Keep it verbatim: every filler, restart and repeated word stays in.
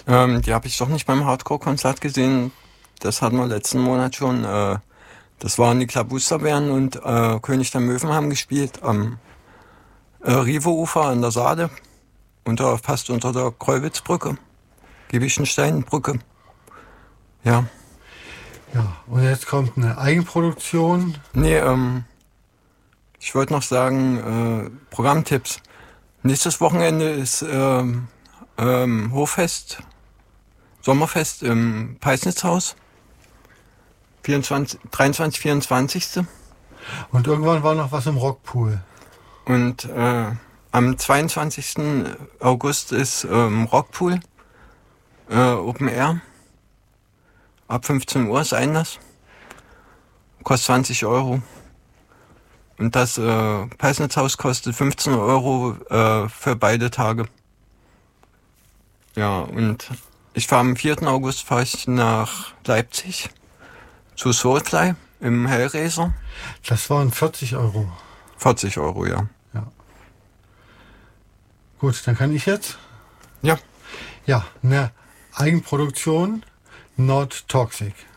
Ähm, die habe ich doch nicht beim Hardcore-Konzert gesehen. Das hatten wir letzten Monat schon. Äh, das waren die Klabusterbären und äh, König der Möwen haben gespielt am äh, Rive-Ufer an der Saale, unter, fast unter der Kreuwitzbrücke, Giebichensteinbrücke. Ja. Ja, und jetzt kommt eine Eigenproduktion. Nee, ähm, ich wollte noch sagen, äh, Programmtipps. Nächstes Wochenende ist ähm, ähm, Hochfest, Sommerfest im Peisnitzhaus. vierundzwanzig, dreiundzwanzig, vierundzwanzig. Und irgendwann war noch was im Rockpool. Und äh, am zweiundzwanzigsten August ist ähm, Rockpool, äh, Open Air. Ab fünfzehn Uhr ist Einlass. Kostet zwanzig Euro. Und das äh, Peisnitzhaus kostet fünfzehn Euro äh, für beide Tage. Ja, und ich fahre am vierten August fahre ich nach Leipzig zu Soulfly im Hellraiser. Das waren vierzig Euro. vierzig Euro, ja. Ja. Gut, dann kann ich jetzt. Ja. Ja, eine Eigenproduktion, Not Toxic.